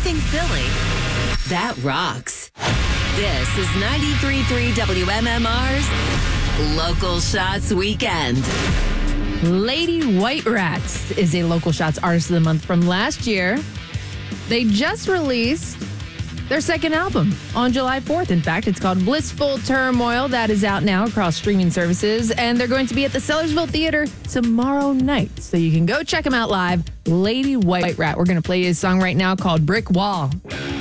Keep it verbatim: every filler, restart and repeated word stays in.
anything Philly, that rocks. This is ninety-three point three W M M R's Local Shots Weekend. Lady White Rats is a Local Shots Artist of the Month from last year. They just released their second album on July fourth. In fact, it's called Blissful Turmoil. That is out now across streaming services. And they're going to be at the Sellersville Theater tomorrow night. So you can go check them out live. Lady White Rat. We're going to play a song right now called Brick Wall.